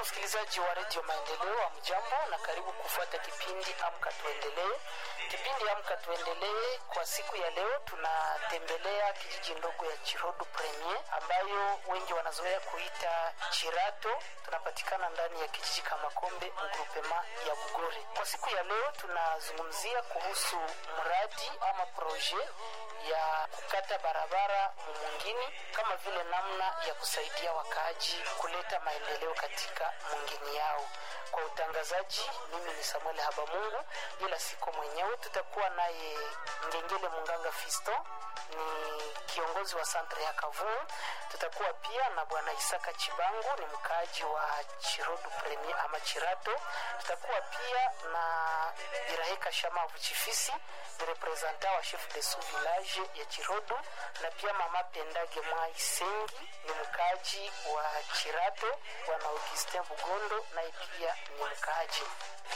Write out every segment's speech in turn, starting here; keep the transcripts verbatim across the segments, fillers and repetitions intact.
msikilizaji wa Radio Maendeleo, amjambo na karibu kufuata kipindi Amka Tuendelee. Kipindi Amka Tuendelee kwa siku ya leo tunatembelea kijiji ndogo ya Chirodu Premier ambayo wengi wanazoea kuita Chirato. Tunapatikana ndani ya kijiji Kamakombe mgrupema ya Bugore. Kwa siku ya leo tunazungumzia kuhusu mradi ama projet ya kukata barabara mwingine kama vile namna ya kusaidia wakaaji kuleta maendeleo katika mwingine yao. Kwa utangazaji mimi ni Samuel Habamungu, ila siko mwenyewe, tutakuwa naye Ngengele Munganga Fisto, ni kiongozi wa Centre ya Kavumu. Tutakuwa pia na bwana Isaka Chibangu, ni mkaaji wa Chirodu Premier ama Chirato. Tutakuwa pia na Biraheka Shamavu Chifisi, ni representant wa chef de sous-village ya Chirodu, na pia mama Pendage Mwaisengi, ni mkaaji wa Chirato. Bwana Augustin Bugondo na pia ni mkaaji.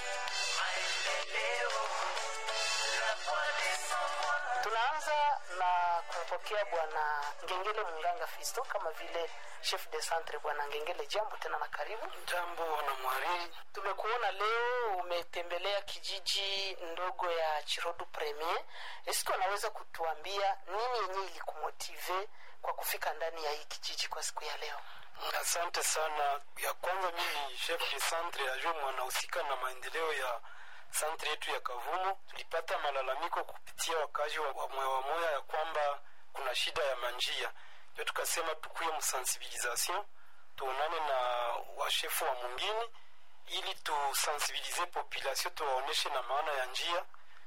Tunaanza na kumpokea bwana Ngengele Munganga Fisto kama vile chef de centre. Bwana Ngengele, jambo tena na karibu. Jambo wana mwariri. Tumekuona leo umetembelea kijiji ndogo ya Chirodu Premier. Esko unaweza kutuambia nini yenye ilikumotive kwa kufika ndani ya hii kijiji kwa siku ya leo? Asante sana. Ya kwanza mimi chef de centre ya Jomo anahusika na maendeleo ya centre yetu ya Kavumu. Tulipata malalamiko kupitia wakazi wa moya wa moya ya kwamba kuna shida ya manjia. Ndio tukasema tukuye msensibilisation, tuonane na washefu wa mwingine ili tusensibilize population, tuwaoneshe na maana ya njia.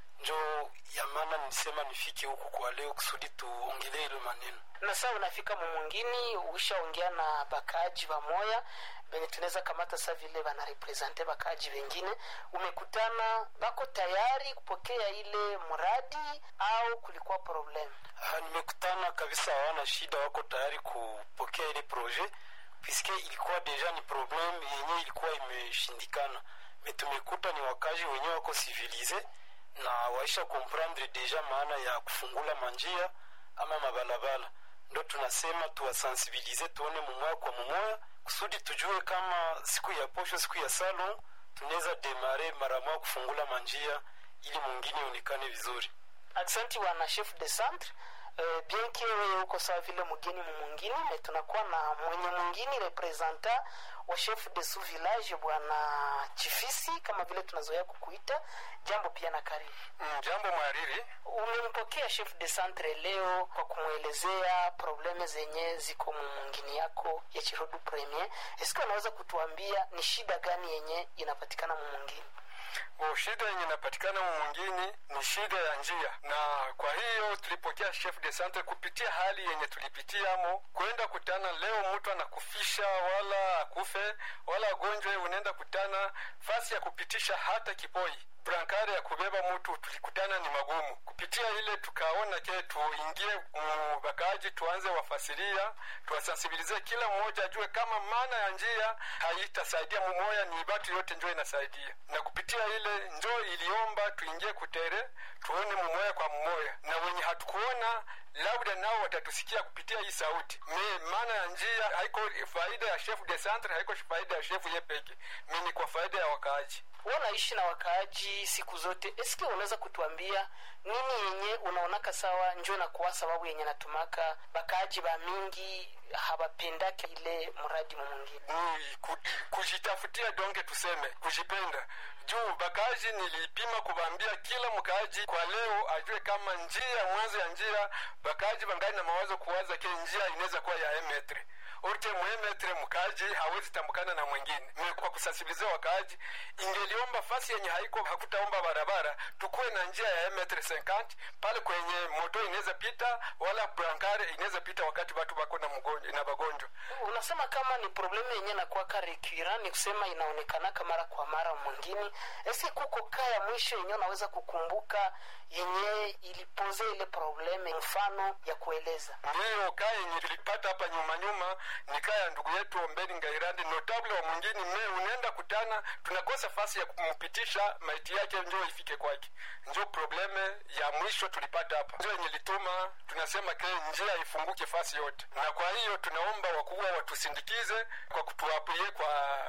Njo ya maana nisema nifike huku kwa leo kusudi tuongelee ile maneno. Na sasa unafika mwingine, ushaongea na bakaji wa moya benye tunaweza kamata sasa vile bana represente bakaji wengine, umekutana bako tayari kupokea ile mradi au kulikuwa problem? Ah, nimekutana kabisa, hawana shida, wako tayari kupokea ile projet puisque ilikuwa deja ni problem yenye ilikuwa imeshindikana. Metumekuta ni wakaji wenyewe wako civilize na waisha comprendre deja maana ya kufungula manjia ama mabalabala. Ndo tunasema tuwasensibilize, tuone mumoya kwa mumoya kusudi tujue kama siku ya posho, siku ya salon tunaweza demare mara moja kufungula manjia ili mwingine onekane vizuri. Asante wana chef de centre. Uh, bien que wewe uko sawa vile mgeni mwingine, na tunakuwa na mwenye mwingine representa wa chef de sous-village bwana Chifisi kama vile tunazoea kukuita. Jambo pia na karibu. Mm, jambo mwariri. Umempokea chef de centre leo kwa kumuelezea probleme zenye ziko mwingine yako ya Chirodu Premier. Esko unaweza kutuambia ni shida gani yenye inapatikana mwingine? O, shida yenye inapatikana mwingine ni shida ya njia, na kwa hiyo tulipokea chef de centre kupitia hali yenye tulipitiamo kwenda kutana. Leo mtu anakufisha wala akufe wala gonjwe, unaenda kutana fasi ya kupitisha hata kipoi brankare ya kubeba mtu, tulikutana ni magumu. Kupitia ile tukaona ke tuingie mbakaji, tuanze wafasiria, tuwasensibilize kila mmoja ajue kama maana ya njia haitasaidia mumoya, ni batu yote njoo inasaidia. Na kupitia ile njoo iliomba tuingie kutere, tuone mumoya kwa mumoya, na wenye hatukuona labda nao watatusikia kupitia hii sauti. Me maana ya njia haiko faida ya chef de centre, haiko faida ya chef yepeke, mimi kwa faida ya wakaaji. Wanaishi na wakaaji siku zote. Eske unaweza kutuambia nini yenye unaonaka sawa njoo na kwa sababu yenye natumaka bakaaji ba mingi habapendake ile mradi mwingine? Ni kujitafutia donge, tuseme kujipenda. Juu bakaaji nilipima kubambia kila mkaaji kwa leo ajue kama njia mwanzo ya njia bakaaji bangali na mawazo kuwaza ke njia inaweza kuwa ya emetre urte muemetre mkaaji hawezi tambukana na mwingine. Mimi kwa kusensibilize wakaaji, ingeliomba fasi yenye haiko hakutaomba barabara tukue na njia ya emetre cinquante pale kwenye moto inaweza pita wala brankare inaweza pita wakati watu bako na mgonjwa na bagonjwa. Unasema kama ni probleme yenye na kwa karikira, ni kusema inaonekana kama mara kwa mara mwingine. Esi kuko kaya mwisho yenye unaweza kukumbuka yenye ilipoze ile probleme mfano ya kueleza? Ndio kaya yenye tulipata hapa nyuma nyuma ni kaya ndugu yetu Ombeni Ngairandi notable wa mwingine. Me unaenda kutana tunakosa fasi ya kumpitisha maiti yake njoo ifike kwake. Njoo probleme ya mwisho tulipata hapa. Njoo yenye lituma tunasema ke njia ifunguke fasi yote. Na kwa hiyo tunaomba wakubwa watusindikize kwa kutuapie kwa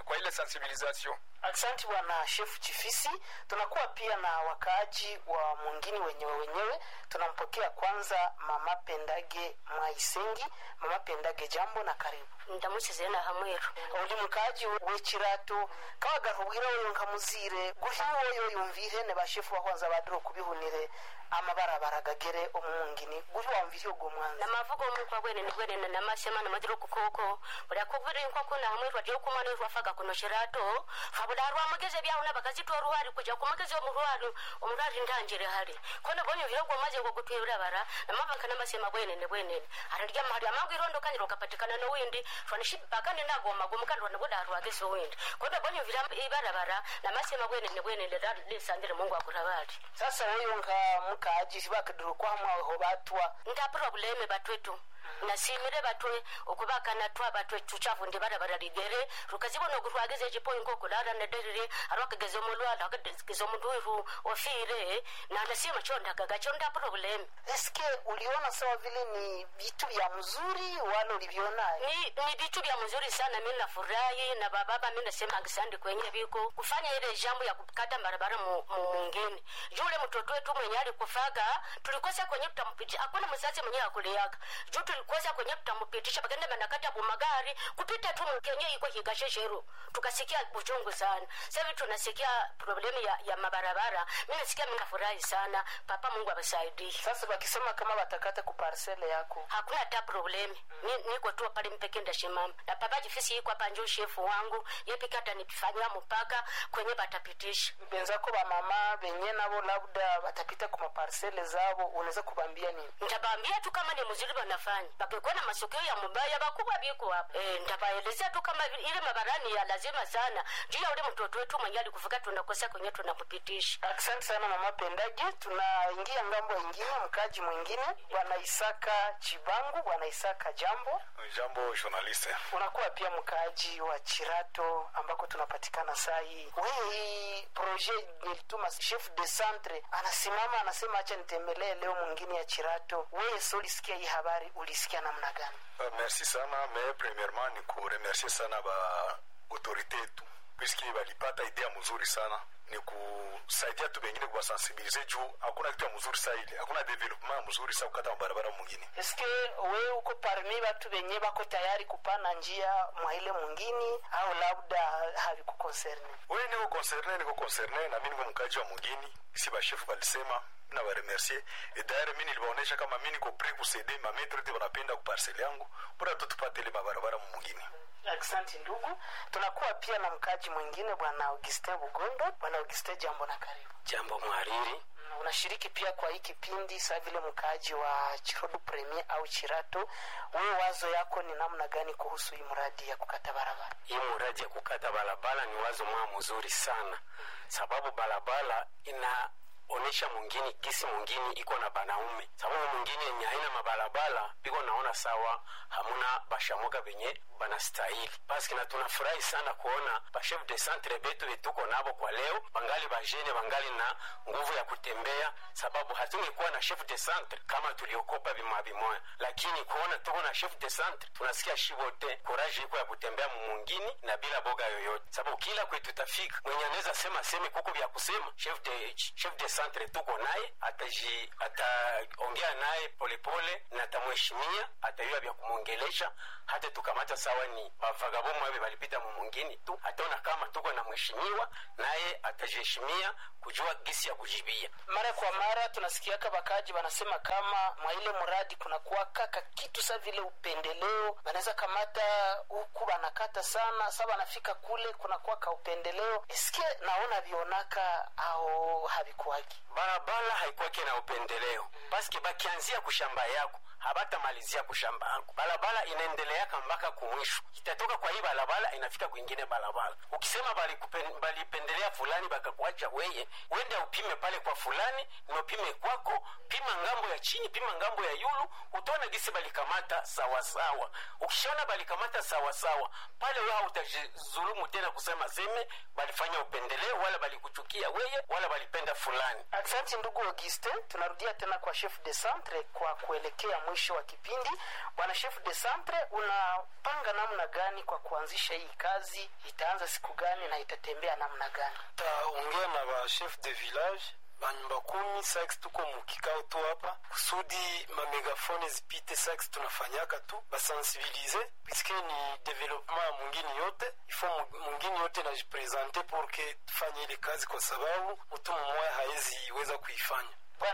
kwa ile sensibilisation. Asante bwana chef Chifisi. Tunakuwa pia na wakaaji wa mwingine wenyewe wenyewe. Tunampokea kwanza mama Pendage Mwaisengi. Mama Pendage, jambo na karibu. Ndamusizena hamweru. Uli mukaaji w'Ekirato kawagarubwira oyo nkamuzire guhiwo oyo yumvire ne bashefu bakwanza badro kubihunire amabarabara gagere omungini guri wamvire ogwo mwanza namavugo mu kwa bwene ni bwene na masema na madiro kukoko bura kubure kwa kuna hamweru wadyo kumana rwafaga kuno Kirato fabula rwamugeze byaho nabakazitwa ruhari kuja kumugeze omurwari omurwari ndanjire hari kone bonyo hira kwa maze ngo gutwira bara namavaka namasema bwene ne bwene ararya mahari amagwirondo kanyiro kapatikana no windi fanishi bakane nagoma gomukandwa naboda rwagese windi kone bonyo hira ibarabara namasema bwene ne bwene le sandire mungu akurabari. Sasa wewe nka mukaaji bakaduru kwa mwawe ho batwa nda probleme batwetu nasimire batwe okubaka natwa batwe tuchafu ndi barabara ligere rukazibona ogurwageze ejipo inkoko lara nederire arwakageze omulwala akageze omundu ofire na nasima chonda kagacho nda problem. Eske uliona sawa vile ni vitu vya mzuri wala uliviona? Ni ni vitu vya mzuri sana, mimi nafurahi na baba mimi nasema asante kwenye biko kufanya ile jambo ya kukata barabara mwingine. Yule mtoto wetu mwenye alikufaga tulikosa kwenye tutampitia hakuna mzazi mwenye akuliaga. Juu tulikosa kwenye tutampitisha bagenda manakata bumagari kupita tu mkenye iko higasheshero tukasikia uchungu sana. Sasa tunasikia problemu ya, ya mabarabara. Mimi nasikia mimi nafurahi sana. Papa Mungu abasaidie. Sasa bakisema kama batakata ku parcelle yako hakuna hata problemu. Ni niko tu pale mpekenda shimama. Na papa Jifisi yuko hapa njoo chef wangu. Yeye kata nitufanyia mpaka kwenye batapitisha. Benzako ba mama benye nabo labda batapita ku parcelle zabo unaweza kubambia nini? Nitabambia tu kama ni mzuri banafanya. Bakikuwa na masokeo ya mbaya bakubwa biko hapa. Eh nitabaelezea tu kama ile mabarani ya lazima sana. Juu ya yule mtoto wetu mwenye alikufika tunakosa kwenye tunakupitisha. Asante sana mama Pendage. Tunaingia ngambo nyingine mkaji mwingine bwana Isaka Chibangu. Bwana Isaka, jambo. Jambo journaliste. Unakuwa pia mkaji wa Kirato ambako tunapatikana saa hii. Wewe projet nilituma chef de centre anasimama anasema acha nitembelee leo mwingine ya Kirato. Wewe sio ulisikia hii habari, ulisikia namna gani? Uh, merci sana, mais premièrement ni ku remercier sana ba autorité yetu puisque balipata idea mzuri sana ni kusaidia tu bengine kwa sensibiliser juu hakuna kitu mzuri sana ile hakuna development mzuri sana kukata barabara mwingine. Eske wewe uko parmi watu benye bako tayari kupana njia mwa ile mwingine au labda havi kuconcerne? Wewe niko concerné niko concerné na mimi niko mkaji wa mwingine si ba chef balisema na ba remercier et d'ailleurs mimi nilibaonesha kama mimi niko prêt kusaidia ma maître te wanapenda ku parcelle yangu bora tutupate ile barabara mwingine. Asante ndugu. Tunakuwa pia na mkaji mwingine bwana Augustin Bugondo. Bwana Augustin, jambo na karibu. Jambo mhariri. Mm, unashiriki pia kwa hii kipindi sasa vile mkaji wa Chirodu Premier au Kirato. Wewe wazo yako ni namna gani kuhusu hii mradi ya kukata barabara? Hii mradi ya kukata barabara ni wazo mwa mzuri sana. Sababu barabara ina onesha mwingine kisi mwingine iko na banaume. Sababu mwingine yenye haina mabarabara biko naona sawa hamuna bashamuka benye banastahili. Paski na tunafurahi sana kuona ba chef de centre betu betuko nabo kwa leo bangali bajene bangali na nguvu ya kutembea, sababu hatungekuwa na chef de centre kama tuliokopa bima bimoya. Lakini kuona tuko na chef de centre tunasikia shibote courage iko ya kutembea mwingine na bila boga yoyote. Sababu kila kwetu tafika mwenye anaweza sema sema kuko vya kusema chef de chef de centre tuko naye ataji ataongea naye polepole na tamheshimia atayua vya kumongelesha hata tukamata sawa ni bavagabo mwabe balipita mu mwingine tu ataona kama tuko na mheshimiwa naye atajiheshimia kujua gisi ya kujibia. Mara kwa mara tunasikia kabakaji wanasema kama mwa ile mradi kuna kuwa kaka kitu sa vile upendeleo wanaweza kamata huku wanakata sana sasa wanafika kule kuna kuwa ka upendeleo. Eske naona vionaka au havikuwaki? Barabara haikuwaki na upendeleo. Paske bakianzia kushamba yako habata malizia kushamba yako. Barabara inaendelea mpaka kumwisho. Itatoka kwa hii barabara inafika kwingine barabara. Ukisema bali bali pendelea fulani bakakuacha wewe, uende upime pale kwa fulani, na upime kwako, pima ngambo ya chini, pima ngambo ya yulu, utaona gisi balikamata sawa sawa. Ukishaona balikamata sawa sawa, pale wewe utajizulumu tena kusema seme balifanya upendeleo wala balikuchukia wewe wala balipenda fulani. Asante ndugu Auguste. Tunarudia tena kwa chef de centre kwa kuelekea mwisho wa kipindi. Bwana chef de centre, unapanga namna gani kwa kuanzisha hii kazi? Itaanza siku gani na itatembea namna gani? Taongea na ba chef de village banyumba kumi sax tuko mukikao tu hapa kusudi mamegafone zipite sax tunafanyaka tu basensibilize puisque ni development mwingine yote ifo mwingine yote na jipresente pour que tufanye ile kazi kwa sababu mtu mmoja haezi weza kuifanya.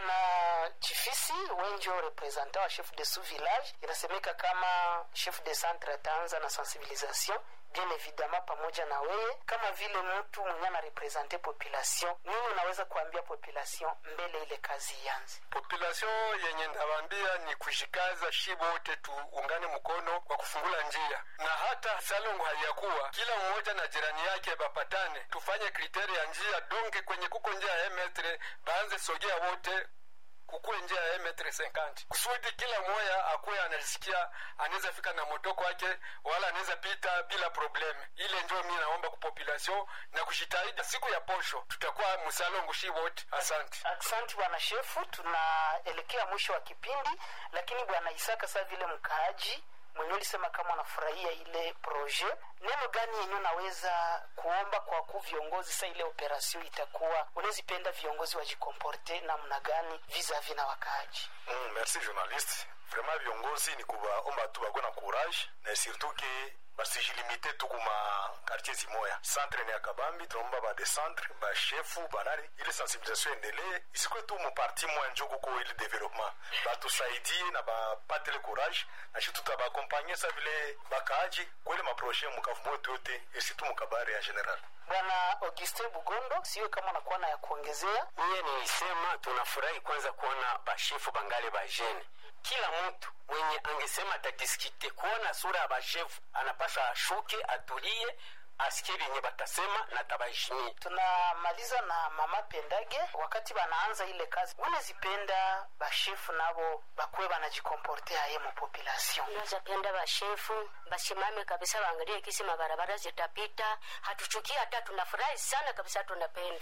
Bwana Chifisi wenjo representant wa chef de sous village, inasemeka kama chef de centre ataanza na sensibilisation bien évidemment pamoja na wewe kama vile mtu mwenye na representer population. Nini unaweza kuambia population mbele ile kazi ianze? Population yenye ndawambia ni kushikaza shibo wote tuungane mkono kwa kufungula njia, na hata salongo hayakuwa kila mmoja na jirani yake bapatane, tufanye kriteria ya njia donge kwenye kuko njia ya metre baanze sogea wote kukue njia ya metre cinquante kusudi kila mmoja akuwe anasikia anaweza fika na motoko wake wala anaweza pita bila probleme. Ile ndio mimi naomba ku population na kushitahidi siku ya posho tutakuwa msalongo shibot. Asante. Asante bwana shefu, tunaelekea mwisho wa kipindi, lakini bwana Isaka sasa vile mkaaji mwenye ulisema kama unafurahia ile projet, neno gani yenyewe naweza kuomba kwa ku viongozi sasa ile operation itakuwa unazipenda viongozi wajikomporte namna gani vis-a-vis na wakaaji? Mm, merci journaliste. Vraiment viongozi ni kubaomba tu bagwe na courage na surtout que basijilimite tu kuma quartier zimoya. Centre ni akabambi tunaomba ba descendre ba chefu banari ile sensibilisation endelee isikuwe tu mu parti moya njoko ko ile development. Batusaidie na ba patele courage na shi tuta ba accompagner sa vile bakaaji kwele ma projet mu kavumo yote et surtout mu kabare en general. Bwana Augustin Bugondo, siwe kama unakuwa na ya kuongezea? Mimi nilisema tunafurahi kwanza kuona bashefu bangali bajene. Kila mtu mwenye angesema atadiskite kuona sura ya bashefu anapasha ashuke atulie asikie yenye batasema na tabaheshimia. Tunamaliza na mama Pendage, wakati banaanza ile kazi unazipenda bashefu nabo bakwe banajikomporte aye mu population? Unazipenda bashefu basimame kabisa baangalie kisi mabarabara zitapita, hatuchukia hata tunafurahi sana kabisa, tunapenda.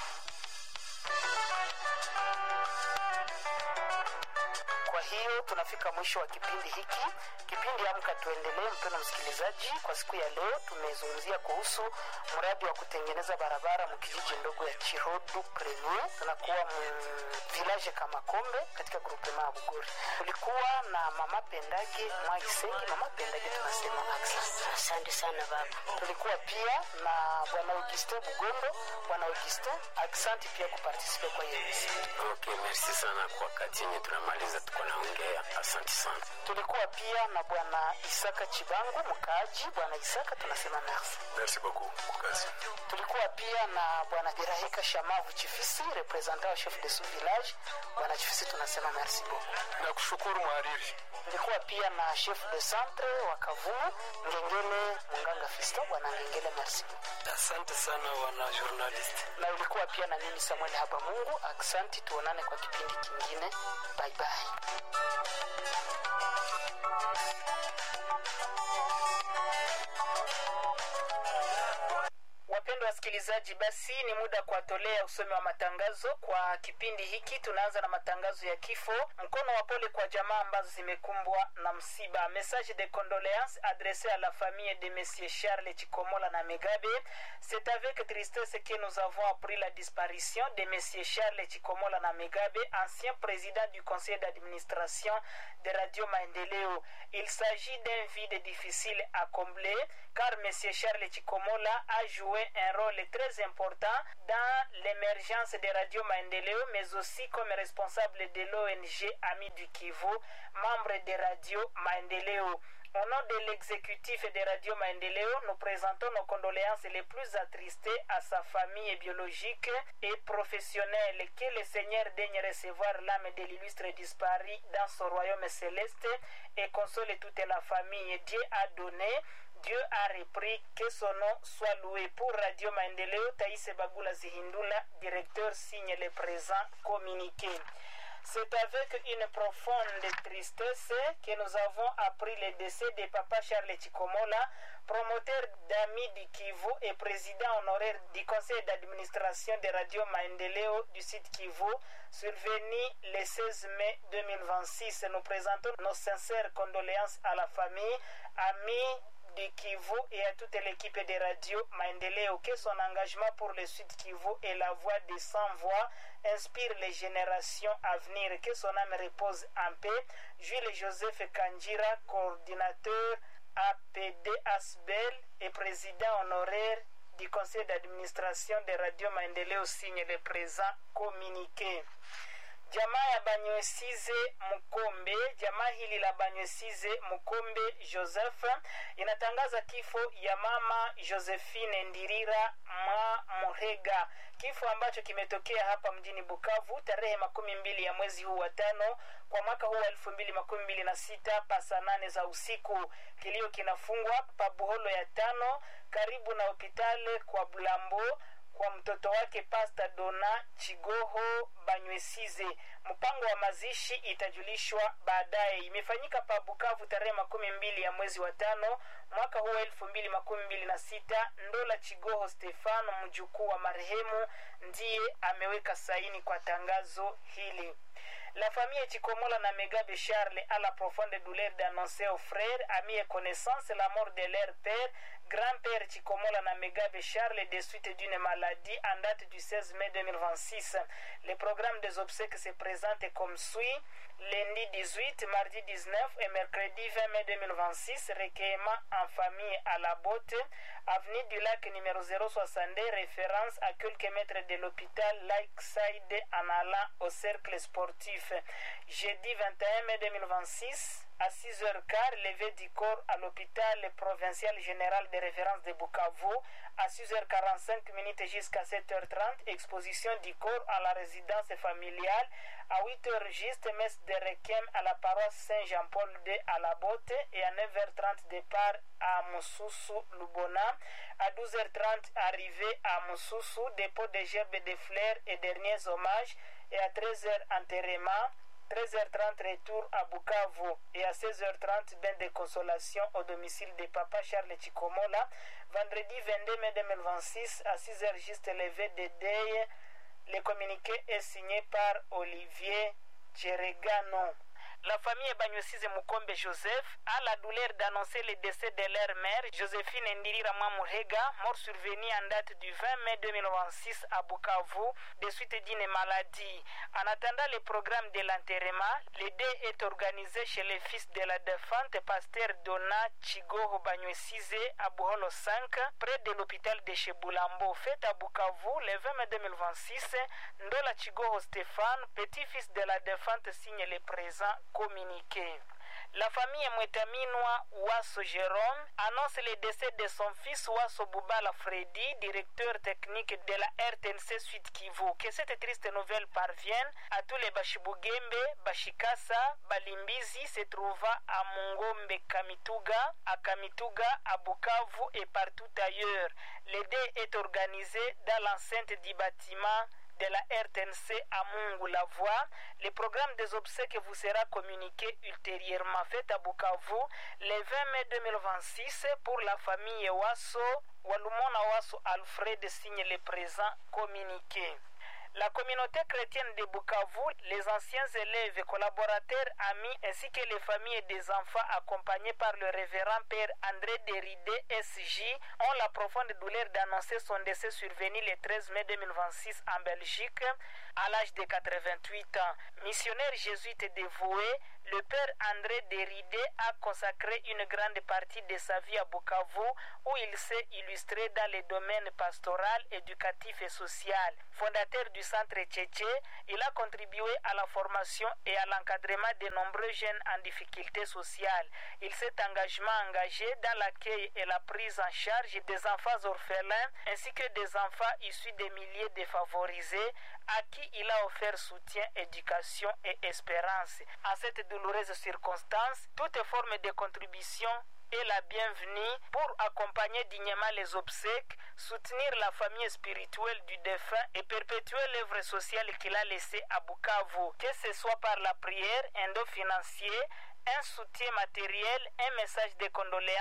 Kwa hiyo tunafika mwisho wa kipindi hiki. Kipindi Amka Tuendelee, mpendwa msikilizaji, kwa siku ya leo tumezungumzia kuhusu mradi wa kutengeneza barabara mkijiji ndogo ya Chirodu Premier. Tunakuwa village kama Kombe katika groupement ya Bugori. Tulikuwa na mama Pendage Mwaisengi. Mama Pendage tunasema asante. Asante sana baba. Tulikuwa pia na bwana Augustin Bugondo. Bwana Augustin, asante pia kuparticipe kwa hii emission. Okay, merci sana kwa wakati yenye tunamaliza tuko naongea. Asante sana. Tulikuwa pia na bwana Isaka Chibangu mkaaji. Bwana Isaka tunasema merci. Merci beaucoup kwa kazi. Tulikuwa pia na bwana Birahika Shamavu Chifisi, representant wa chef de sous village. Bwana Chifisi tunasema merci beaucoup. Na kushukuru mhariri. Tulikuwa pia na chef de centre wa Kavumu Ngengele Munganga Fisto. Bwana Ngengele merci. Asante sana wana journalist. Na ulikuwa pia na mimi Samuel Habamungu. Asante, tuonane kwa kipindi kingine. Bye bye. Wapendwa wasikilizaji, basi ni muda kuwatolea usomi wa matangazo kwa kipindi hiki. Tunaanza na matangazo ya kifo. Mkono wa pole kwa jamaa ambazo zimekumbwa na msiba. Message de condoléances adressé à la famille de Monsieur Charles Chikomola na Megabe. C'est avec tristesse que nous avons appris la disparition de Monsieur Charles Chikomola na Megabe, ancien président du conseil d'administration de Radio Maendeleo. Il s'agit d'un vide difficile à combler car Monsieur Charles Chikomola a joué un rôle très important dans l'émergence de Radio Maendeleo, mais aussi comme responsable de l'O N G Amis du Kivu, membre de Radio Maendeleo. Au nom de l'exécutif de Radio Maendeleo, nous présentons nos condoléances les plus attristées à sa famille biologique et professionnelle. Que le Seigneur daigne recevoir l'âme de l'illustre disparu dans son royaume céleste et console toute la famille. Dieu a donné, Dieu a repris, que son nom soit loué. Pour Radio Maendeleo, Thaïs Bagula Zihindula, directeur, signe le présent communiqué. C'est avec une profonde tristesse que nous avons appris le décès de Papa Charles Chikomola, promoteur d'Amis du Kivu et président honoraire du conseil d'administration de Radio Maendeleo du site Kivu, survenu le seize mai deux mille vingt-six. Nous présentons nos sincères condoléances à la famille, amis du Kivu et à toute l'équipe de Radio Maendeleo. Que son engagement pour le Sud Kivu et la voix des sans-voix inspire les générations à venir. Que son âme repose en paix. Jules Joseph Kanjira, coordinateur A P D Asbel et président honoraire du conseil d'administration de Radio Maendeleo, signe le présent communiqué. Jamaa ya Banywesize Mukombe, jamaa hili la Banywesize Mukombe Joseph inatangaza kifo ya mama Josephine Ndirira Mwa Muhega, kifo ambacho kimetokea hapa mjini Bukavu tarehe makumi mbili ya mwezi huu wa tano kwa mwaka huu wa elfu mbili makumi mbili na sita pasa nane za usiku. Kilio kinafungwa pa Buholo ya tano karibu na hospitali kwa Bulambo kwa mtoto wake Pastor Dona Chigoho Banywesize. Mpango wa mazishi itajulishwa baadaye. Imefanyika pa Bukavu tarehe makumi mbili ya mwezi wa tano mwaka huu elfu mbili makumi mbili na sita. Ndola Chigoho Stefano, mjukuu wa marehemu, ndiye ameweka saini kwa tangazo hili. La famille Chikomola na Megabe Charles a la profonde douleur d'annoncer aux frères, amis et connaissances la mort de leur père, grand-père Chikomola na Megabe Charles, des suites d'une maladie en date du seize mai deux mille vingt-six. Le programme des obsèques se présente comme suit: lundi dix-huit, mardi dix-neuf et mercredi vingt mai deux mille vingt-six, recueillement en famille à la Botte, avenue du Lac numéro zéro soixante-deux, référence à quelques mètres de l'hôpital Lakeside en allant au cercle sportif. Jeudi vingt et un mai deux mille vingt-six, à six heures quinze, levée du corps à l'hôpital provincial général de référence de Bukavu. À six heures quarante-cinq minutes jusqu'à sept heures trente, exposition du corps à la résidence familiale. À huit heures juste, messe de requiem à la paroisse Saint-Jean-Paul deux à la Botte. Et à neuf heures trente, départ à Moussousou Lubona. À douze heures trente, arrivée à Moussousou, dépôt de gerbes de fleurs et derniers hommages. Et à treize heures, enterrement. treize heures trente, retour à Bukavu. Et à seize heures trente, bain de consolation au domicile de Papa Charles Chikomola. Vendredi vingt-deux mai deux mille vingt-six, à six heures juste, levé de deuil. Le communiqué est signé par Olivier Cheregano. La famille Banywesize Mukombe Joseph a la douleur d'annoncer le décès de leur mère, Joséphine Ndirira Mwa Muhega, mort survenue en date du vingt mai deux mille vingt-six à Bukavu, de suite d'une maladie. En attendant le programme de l'enterrement, le deuil est organisé chez le fils de la défunte, pasteur Dona Chigoho Banywesize, à Buholo cinq, près de l'hôpital de chez Bulambo. Fête à Bukavu, le vingt mai deux mille vingt-six, Ndola Chigoho Stéphane, petit-fils de la défunte, signe le présent communiqué. La famille Mwetaminwa Wasso Jérôme annonce le décès de son fils Wasso Boubala Freddy, directeur technique de la R T N C Sud Kivu. Que cette triste nouvelle parvienne à tous les Bashibugembe, Bashikasa, Balimbizi se trouvant à Mungombe Kamituga, à Kamituga, à Bukavu et partout ailleurs. Le deuil est organisé dans l'enceinte du bâtiment de la R T N C à Mungu-la-Voix. Le programme des obsèques vous sera communiqué ultérieurement. Fait à Bukavu le vingt mai deux mille vingt-six pour la famille Wasso. Walumona Wasso Alfred signe le présent communiqué. La communauté chrétienne de Bukavu, les anciens élèves, collaborateurs, amis, ainsi que les familles des enfants accompagnés par le révérend père André Deridé S J ont la profonde douleur d'annoncer son décès survenu le treize mai deux mille vingt-six en Belgique à l'âge de quatre-vingt-huit ans. Missionnaire jésuite dévoué, le père André Deridé a consacré une grande partie de sa vie à Bukavu où il s'est illustré dans les domaines pastoral, éducatif et social. Fondateur du centre Tchétché, il a contribué à la formation et à l'encadrement de nombreux jeunes en difficulté sociale. Il s'est engagement engagé dans l'accueil et la prise en charge des enfants orphelins ainsi que des enfants issus des milieux défavorisés à qui il a offert soutien, éducation et espérance. En cette douloureuse circonstance, toute forme de contribution est la bienvenue pour accompagner dignement les obsèques, soutenir la famille spirituelle du défunt et perpétuer l'œuvre sociale qu'il a laissée à Bukavu, que ce soit par la prière, un don financier, un soutien matériel, un message de condoléances,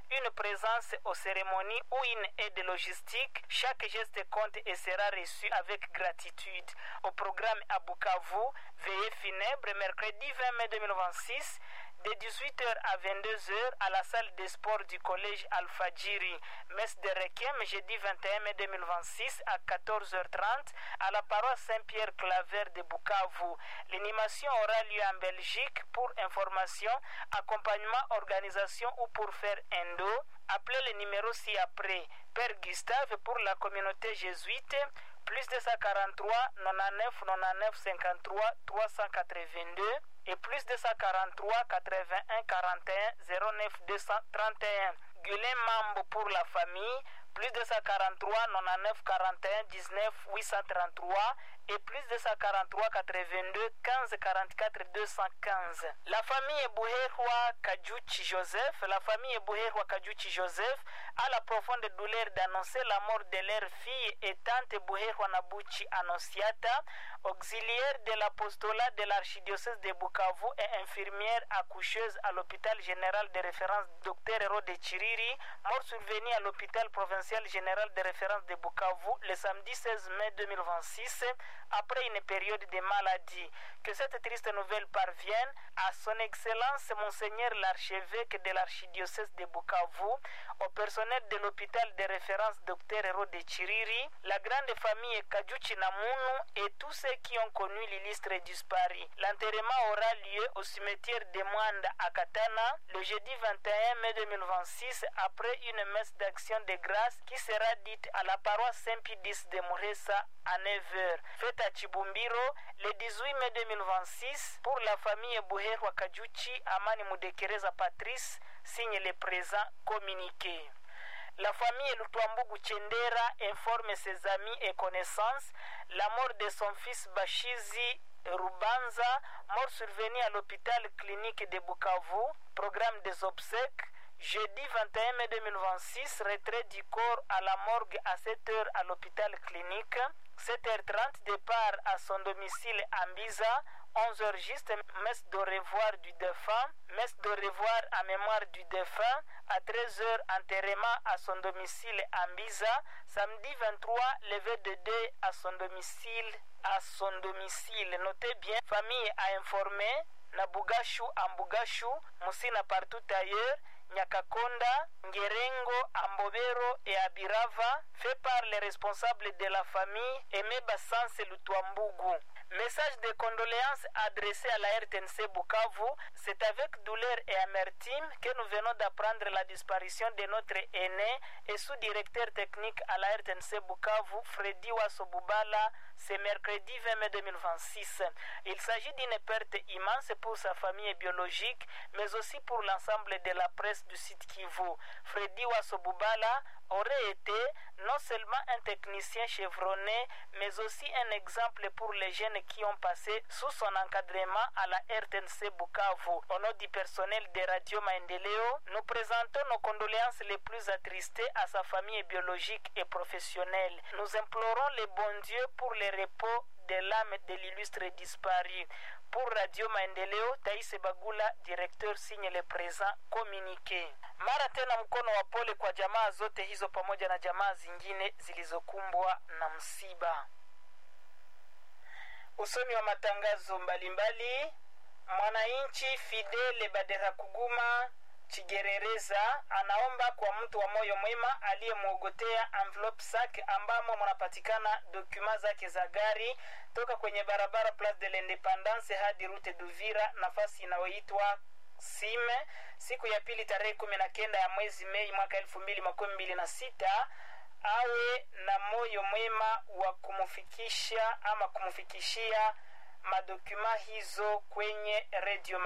une présence aux cérémonies ou une aide logistique. Chaque geste compte et sera reçu avec gratitude. Au programme à Bukavu, veillée funèbre, mercredi vingt mai deux mille vingt-six, de dix-huit heures à vingt-deux heures à la salle des sports du collège Al-Fadjiri. Messe de Requiem, jeudi vingt et un mai deux mille vingt-six à quatorze heures trente à la paroisse Saint-Pierre-Claver de Bukavu. L'animation aura lieu en Belgique. Pour information, accompagnement, organisation ou pour faire un dos, appelez le numéro ci-après. Père Gustave pour la communauté jésuite, plus deux cent quarante-trois quatre-vingt-neuf quatre-vingt-neuf cinquante-trois trois cent quatre-vingt-deux et plus deux cent quarante-trois quatre-vingt-un quarante et un zéro neuf deux cent trente et un. Gulin Mambo pour la famille, plus deux cent quarante-trois quatre-vingt-neuf quarante et un dix-neuf huit cent trente-trois et plus deux cent quarante-trois quatre-vingt-deux quinze quarante-quatre deux cent quinze. La famille Buherwa Kajuchi Joseph, la famille Buherwa Kajuchi Joseph a la profonde douleur d'annoncer la mort de leur fille et tante Buherwa Nabuchi Annonciata, auxiliaire de l'apostolat de l'archidiocèse de Bukavu et infirmière accoucheuse à l'hôpital général de référence Dr Hérode Chiriri, mort survenue à l'hôpital provincial général de référence de Bukavu le samedi seize mai deux mille vingt-six après une période de maladie. Que cette triste nouvelle parvienne à son excellence Monseigneur l'archevêque de l'archidiocèse de Bukavu, au personnel de l'hôpital de référence Dr Hérode Chiriri, la grande famille Kajuchi Namunu et tous ceux qui ont connu l'illustre disparu. L'enterrement aura lieu au cimetière de Mwanda à Katana le jeudi vingt et un mai deux mille vingt-six après une messe d'action de grâce qui sera dite à la paroisse Saint-Pidis de Muresa à neuf heures. Fête à Chibumbiro le dix-huit mai deux mille vingt-six pour la famille Buherwa Kajuchi, Amani Mudekereza Patrice signe le présent communiqué. La famille Lutuambugu Chendera informe ses amis et connaissances la mort de son fils Bashizi Rubanza, mort survenu à l'hôpital clinique de Bukavu. Programme des obsèques. Jeudi vingt et un mai deux mille vingt-six, retrait du corps à la morgue à sept heures à l'hôpital clinique. sept heures trente, départ à son domicile à Mbiza. onze heures juste, messe de revoir du défunt. Messe de revoir à mémoire du défunt. À treize heures, enterrement à son domicile à Mbiza. Samedi vingt-trois, levé de deuil à son domicile. À son domicile. Notez bien, famille a informé. Nabugashu, Ambugashu, Musina partout ailleurs. Nyakakonda, Ngerengo, Ambobero et Abirava, fait par les responsables de la famille Aimé Bassanse Lutuambugu. Message de condoléances adressé à la R T N C Bukavu, c'est avec douleur et amertume que nous venons d'apprendre la disparition de notre aîné et sous-directeur technique à la R T N C Bukavu, Freddy Wasobubala, ce mercredi vingt mai deux mille vingt-six. Il s'agit d'une perte immense pour sa famille biologique, mais aussi pour l'ensemble de la presse du site Kivu. Freddy Wasobubala aurait été non seulement un technicien chevronné, mais aussi un exemple pour les jeunes qui ont passé sous son encadrement à la R T N C Bukavu. Au nom du personnel de Radio Maendeleo, nous présentons nos condoléances les plus attristées à sa famille biologique et professionnelle. Nous implorons le bon Dieu pour le repos de l'âme de l'illustre disparu. Pour Radio Maendeleo, Taise Bagula, directeur, signe le présent communiqué. Mara tena mkono wa pole kwa jamaa zote hizo pamoja na jamaa zingine zilizokumbwa na msiba. Usomi wa matangazo mbalimbali. Mwananchi Fidele Badera Kuguma Chigerereza anaomba kwa mtu wa moyo mwema aliyemuogotea envelope sac ambamo mnapatikana dokuma zake za gari toka kwenye barabara Place de l'Independance hadi route d'Uvira, nafasi inayoitwa Sime, siku ya pili tarehe kumi na kenda ya mwezi Mei mwaka elfu mbili makumi mbili na sita. Awe na moyo mwema wa kumufikisha ama kumufikishia madokuma hizo kwenye radio